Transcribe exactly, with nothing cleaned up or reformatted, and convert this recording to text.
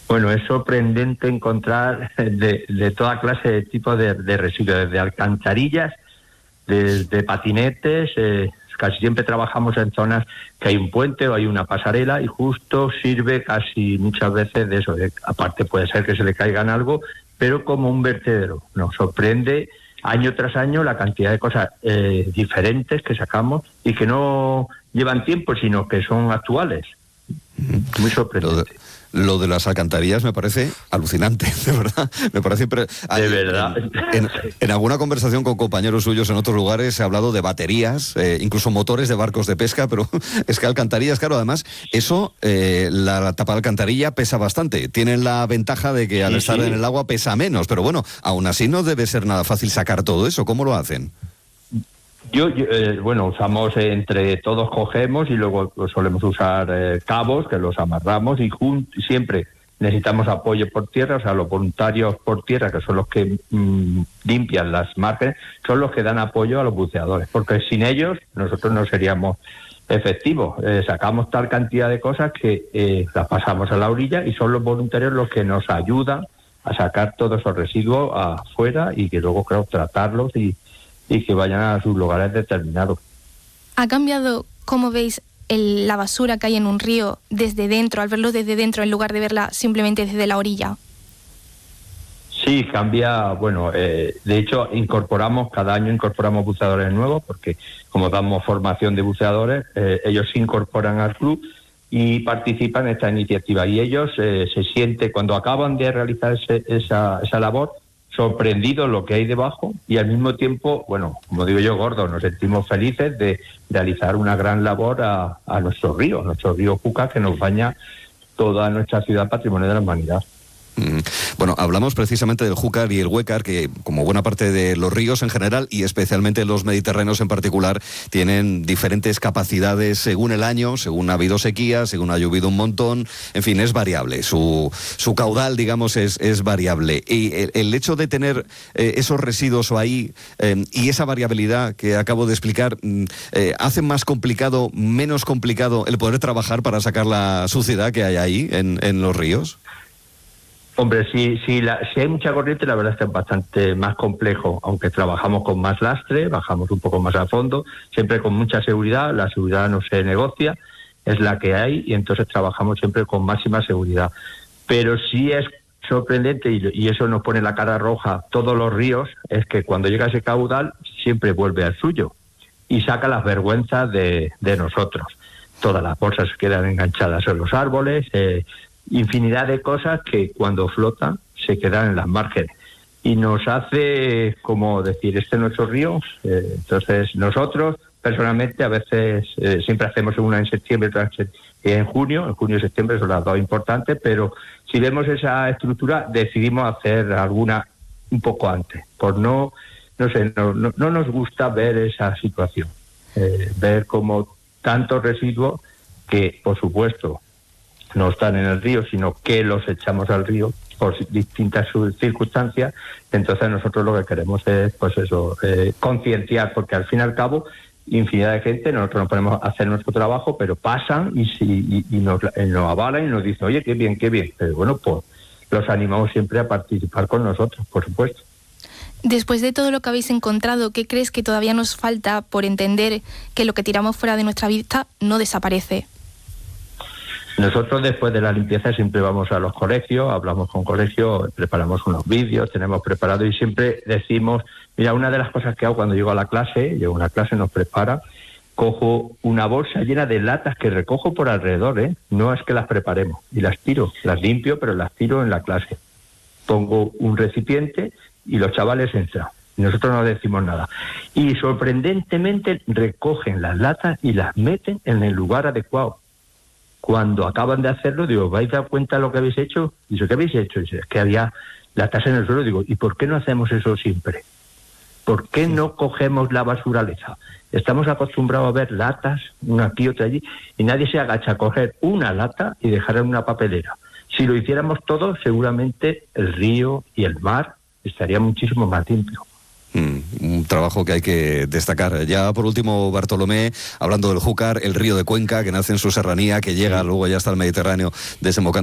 Bueno, es sorprendente encontrar de, de toda clase de tipos de, de residuos, desde alcantarillas, desde patinetes. Eh, casi siempre trabajamos en zonas que hay un puente o hay una pasarela y justo sirve casi muchas veces de eso. De, aparte puede ser que se le caigan algo, pero como un vertedero. Nos sorprende año tras año la cantidad de cosas eh, diferentes que sacamos y que no llevan tiempo, sino que son actuales. Muy sorprendente. Lo de las alcantarillas me parece alucinante, de verdad. Me parece impre... De verdad. En, en, en alguna conversación con compañeros suyos en otros lugares se ha hablado de baterías, eh, incluso motores de barcos de pesca, pero es que alcantarillas, claro, además, eso, eh, la, la tapa de alcantarilla pesa bastante. Tienen la ventaja de que al sí, estar sí. en el agua pesa menos, pero bueno, aún así no debe ser nada fácil sacar todo eso. ¿Cómo lo hacen? Yo, yo eh, bueno, usamos, eh, entre todos cogemos y luego pues, solemos usar eh, cabos que los amarramos y jun- siempre necesitamos apoyo por tierra, o sea, los voluntarios por tierra, que son los que mmm, limpian las márgenes, son los que dan apoyo a los buceadores, porque sin ellos nosotros no seríamos efectivos. Eh, sacamos tal cantidad de cosas que eh, las pasamos a la orilla y son los voluntarios los que nos ayudan a sacar todos esos residuos afuera y que luego, claro, tratarlos y y que vayan a sus lugares determinados. ¿Ha cambiado, cómo veis, el, la basura que hay en un río desde dentro, al verlo desde dentro en lugar de verla simplemente desde la orilla? Sí, cambia, bueno, eh, de hecho incorporamos, cada año incorporamos buceadores nuevos porque como damos formación de buceadores, eh, ellos se incorporan al club y participan en esta iniciativa y ellos eh, se sienten, cuando acaban de realizar ese, esa, esa labor, sorprendidos lo que hay debajo y al mismo tiempo, bueno, como digo yo, gordos, nos sentimos felices de realizar una gran labor a, a nuestro río, nuestro río Júcar, que nos baña toda nuestra ciudad patrimonio de la humanidad. Mm. Bueno, hablamos precisamente del Júcar y el Huécar, que como buena parte de los ríos en general y especialmente los mediterráneos en particular, tienen diferentes capacidades según el año, según ha habido sequía, según ha llovido un montón, en fin, es variable, su, su caudal, digamos, es, es variable. Y el, el hecho de tener eh, esos residuos ahí eh, y esa variabilidad que acabo de explicar, eh, ¿hace más complicado, menos complicado el poder trabajar para sacar la suciedad que hay ahí en, en los ríos? Hombre, si, si, la, si hay mucha corriente, la verdad es que es bastante más complejo, aunque trabajamos con más lastre, bajamos un poco más a fondo, siempre con mucha seguridad, la seguridad no se negocia, es la que hay y entonces trabajamos siempre con máxima seguridad. Pero sí es sorprendente y, y eso nos pone la cara roja todos los ríos, es que cuando llega ese caudal siempre vuelve al suyo y saca las vergüenzas de, de nosotros. Todas las bolsas quedan enganchadas en los árboles, eh, infinidad de cosas que cuando flotan se quedan en las márgenes y nos hace como decir, este es nuestro río. Eh, entonces nosotros personalmente a veces eh, siempre hacemos una en septiembre, otra en junio, en junio y septiembre son las dos importantes, pero si vemos esa estructura decidimos hacer alguna un poco antes, por no, no sé, no, no, no nos gusta ver esa situación, eh, ver como tantos residuos que por supuesto no están en el río, sino que los echamos al río por distintas circunstancias. Entonces nosotros lo que queremos es, pues eso, eh, concienciar, porque al fin y al cabo, infinidad de gente, nosotros nos ponemos a hacer nuestro trabajo, pero pasan y, y, y nos, nos avalan y nos dicen, oye, qué bien, qué bien. Pero bueno, pues los animamos siempre a participar con nosotros, por supuesto. Después de todo lo que habéis encontrado, ¿qué crees que todavía nos falta por entender que lo que tiramos fuera de nuestra vista no desaparece? Nosotros después de la limpieza siempre vamos a los colegios, hablamos con colegios, preparamos unos vídeos, tenemos preparado y siempre decimos, mira, una de las cosas que hago cuando llego a la clase, llego a una clase, nos prepara, cojo una bolsa llena de latas que recojo por alrededor, ¿eh? No es que las preparemos y las tiro, las limpio, pero las tiro en la clase. Pongo un recipiente y los chavales entran. Y nosotros no decimos nada. Y sorprendentemente recogen las latas y las meten en el lugar adecuado. Cuando acaban de hacerlo, digo, ¿vais a dar cuenta de lo que habéis hecho? Y dice, ¿qué habéis hecho? Y dice, es que había latas en el suelo. Digo, ¿y por qué no hacemos eso siempre? ¿Por qué no cogemos la basuraleza? Estamos acostumbrados a ver latas, una aquí, otra allí, y nadie se agacha a coger una lata y dejarla en una papelera. Si lo hiciéramos todos, seguramente el río y el mar estarían muchísimo más limpios. Mm, un trabajo que hay que destacar. Ya por último, Bartolomé, hablando del Júcar, el río de Cuenca, que nace en su serranía, que llega luego ya hasta el Mediterráneo, desembocando